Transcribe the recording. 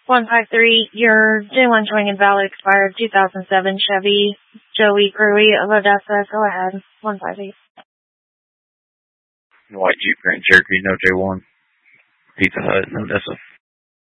153, your J1 showing invalid expired 2007 Chevy Joey Gruey of Odessa. Go ahead. 158. White Jeep Grand Cherokee, no J1. Pizza Hut, Odessa.